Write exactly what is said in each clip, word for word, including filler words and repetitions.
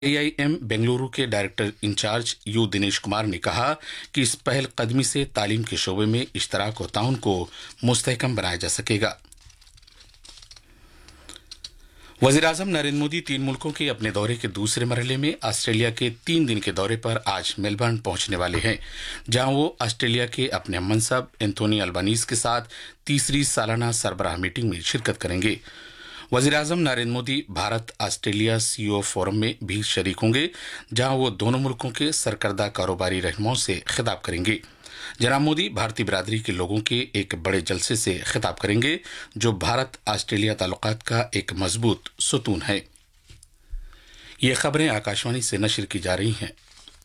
A I am Bengaluru के director in charge you Dinesh Kumar ने कहा कि इस पहल कदमी से तालीम के शोबे में इश्तराक और ताउन को मुस्तहकम बनाया जा सकेगा। वज़ीर-ए-आज़म नरेंद्र मोदी तीन मुल्कों के अपने दौरे के दूसरे मरहले में ऑस्ट्रेलिया के तीन दिन के दौरे पर आज मेलबर्न पहुंचने वाले हैं, जहां वो ऑस्ट्रेलिया के अपने मनसब एंथोनी अल्बानीज के साथ तीसरी सालाना सरबराह मीटिंग में शिरकत करेंगे। वज़ीर-ए-आज़म Narendra Modi Bharat Australia CEO forum में भी शरीक होंगे, जहां वो दोनों मुल्कों के सरकर्दा कारोबारी रहनुमाओं से खिताब करेंगे। जनाब मोदी भारतीय बिरादरी के लोगों के एक बड़े जलसे से खिताब करेंगे, जो भारत ऑस्ट्रेलिया ताल्लुकात का एक मजबूत सुतून है। ये खबरें आकाशवाणी से नशर की जा रही हैं।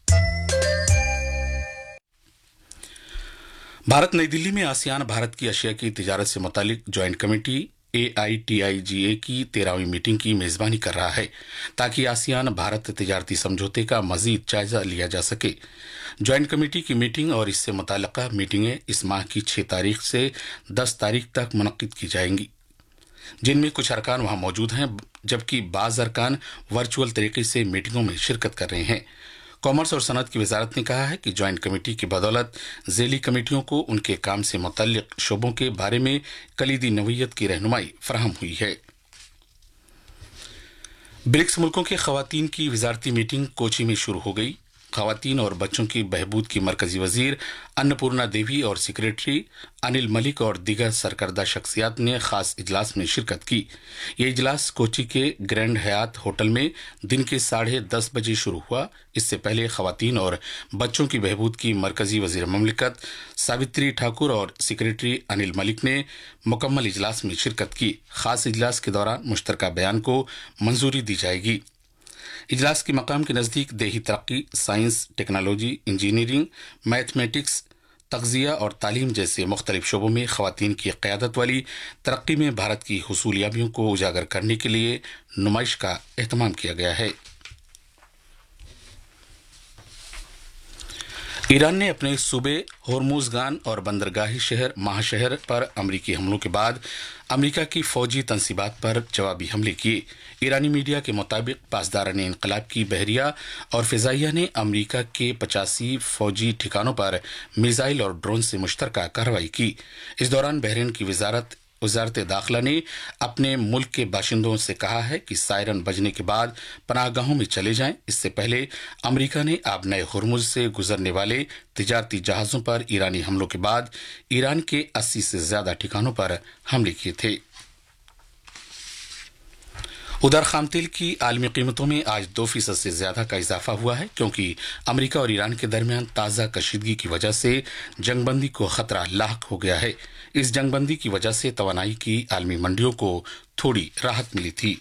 भारत नई दिल्ली में आसियान भारत की अशिया की तिजारत से मुतालिक joint committee A I T I जी ए की तेरहवीं मीटिंग की मेजबानी कर रहा है, ताकि आसियान भारत तिजारती समझौते का मजीद जायजा लिया जा सके। ज्वाइंट कमेटी की मीटिंग और इससे मुताल्लिका मीटिंगें इस माह की छह तारीख से दस तारीख तक मुनक्किद की जाएंगी, जिनमें कुछ अरकान वहां मौजूद हैं, जबकि बाज़ अरकान वर्चुअल तरीके से मीटिंगों में शिरकत कर रहे हैं। कॉमर्स और सनत की वजारत ने कहा है कि ज्वाइंट कमेटी की बदौलत ज़ेली कमेटियों को उनके काम से मुतल्लिक शोबों के बारे में कलीदी नवीयत की रहनुमाई फराहम हुई है। ब्रिक्स मुल्कों के खवातीन की वजारती मीटिंग कोची में शुरू हो गई। खवातीन और बच्चों की बहबूद की मरकजी वजीर अन्नपूर्णा देवी और सेक्रेटरी अनिल मलिक और दीगर सरकर्दा शख्सियात ने खास इजलास में शिरकत की। ये इजलास कोची के ग्रैंड हयात होटल में दिन के साढ़े दस बजे शुरू हुआ। इससे पहले खवातीन और बच्चों की बहबूद की मरकजी वजीर ममलिकत सावित्री ठाकुर और सेक्रेटरी अनिल मलिक ने मुकम्मल इजलास में शिरकत की। खास इजलास के दौरान मुश्तरका बयान को मंजूरी दी जाएगी। इजलास के मकाम के नज़दीक देही तरक्की, साइंस, टेक्नोलॉजी, इंजीनियरिंग, मैथमेटिक्स, तग़ज़िया और तालीम जैसे मुख्तलिफ शोबों में ख़वातीन की क़यादत वाली तरक्की में भारत की हुसूलियाबियों को उजागर करने के लिए नुमाइश का एहतमाम किया गया है। ईरान ने अपने सूबे होर्मुज़गान और बंदरगाही शहर महाशहर पर अमरीकी हमलों के बाद अमरीका की फौजी तनसीबात पर जवाबी हमले किए। ईरानी मीडिया के मुताबिक पासदारान इनकलाब की बहरिया और फ़िज़ाइया ने अमरीका के पचासी फौजी ठिकानों पर मिसाइल और ड्रोन से मुश्तरका कार्रवाई की। इस दौरान बहरीन की वजारत वजारत दाखिला ने अपने मुल्क के बाशिंदों से कहा है कि सायरन बजने के बाद पनाहगाहों में चले जाएं। इससे पहले अमरीका ने अब नए हुर्मुज से गुजरने वाले तिजारती जहाज़ों पर ईरानी हमलों के बाद ईरान के अस्सी से ज्यादा ठिकानों पर हमले किए थे। उधर खाम तेल की आलमी कीमतों में आज दो फीसद से ज्यादा का इजाफा हुआ है, क्योंकि अमरीका और ईरान के दरमियान ताज़ा कशीदगी की वजह से जंगबंदी को खतरा लाहक हो गया है। इस जंगबंदी की वजह से तवानाई की आलमी मंडियों को थोड़ी राहत मिली थी।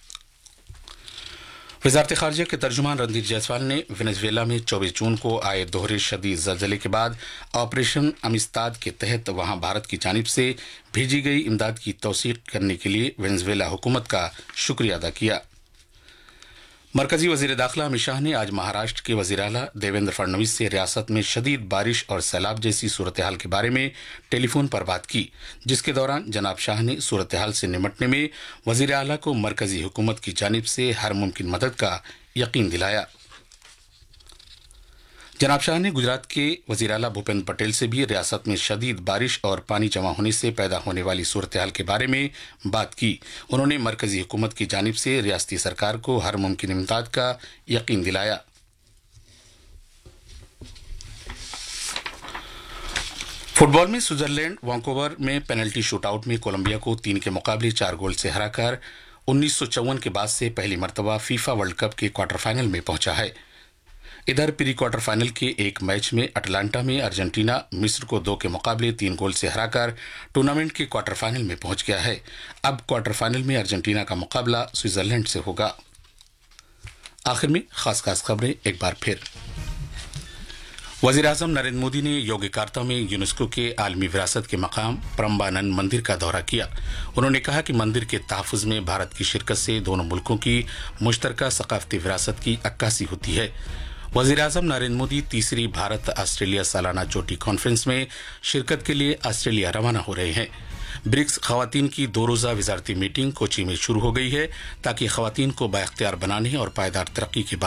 वज़ारत ख़ारिजा के तर्जुमान रणदीप जायसवाल ने वेनेजुएला में चौबीस जून को आए दोहरे शदीद ज़लज़ले के बाद ऑपरेशन अमिस्ताद के तहत वहां भारत की जानिब से भेजी गई इमदाद की तौसीक करने के लिए वेनेजुएला हुकूमत का शुक्रिया अदा किया। मरकजी वजीर दाखिला अमित शाह ने आज महाराष्ट्र के वजीर आला देवेंद्र फडणवीस से रियासत में शदीद बारिश और सैलाब जैसी सूरत हाल के बारे में टेलीफोन पर बात की, जिसके दौरान जनाब शाह ने सूरत हाल से निमटने में वजीर आला को मरकजी हुकूमत की जानिब से हर मुमकिन मदद का यकीन दिलाया। जनाब शाह ने गुजरात के वजीर आला भूपेंद्र पटेल से भी रियासत में शदीद बारिश और पानी जमा होने से पैदा होने वाली सूरत हाल के बारे में बात की। उन्होंने मरकजी हुकूमत की जानिब से रियासती सरकार को हर मुमकिन इमदाद का यकीन दिलाया। फुटबॉल में स्विट्जरलैंड वैंकूवर में पेनल्टी शूटआउट में कोलंबिया को तीन के मुकाबले चार गोल से हराकर उन्नीस सौ चौवन के बाद से पहली मरतबा फीफा वर्ल्ड कप के क्वार्टर फाइनल में पहुंचा है। इधर प्री क्वार्टर फाइनल के एक मैच में अटलांटा में अर्जेंटीना मिस्र को दो के मुकाबले तीन गोल से हराकर टूर्नामेंट के क्वार्टर फाइनल में पहुंच गया है। अब क्वार्टर फाइनल में अर्जेंटीना का मुकाबला स्विट्जरलैंड से होगा। आखिर में खास खास खबरें एक बार फिर। वज़ीर-ए-आज़म नरेंद्र मोदी ने योग्यकार्ता में यूनेस्को के आलमी विरासत के मकाम प्रम्बानंद मंदिर का दौरा किया। उन्होंने कहा कि मंदिर के तहफ़्फ़ुज़ में भारत की शिरकत से दोनों मुल्कों की मुश्तरका सकाफती विरासत की अक्कासी होती है। वज़ीर-ए-आज़म नरेंद्र मोदी तीसरी भारत ऑस्ट्रेलिया सालाना चोटी कॉन्फ्रेंस में शिरकत के लिए ऑस्ट्रेलिया रवाना हो रहे हैं। ब्रिक्स खवातीन की दो रोज़ा वजारती मीटिंग कोची में शुरू हो गई है ताकि खवातीन को बाइख्तियार बनाने और पायदार तरक्की की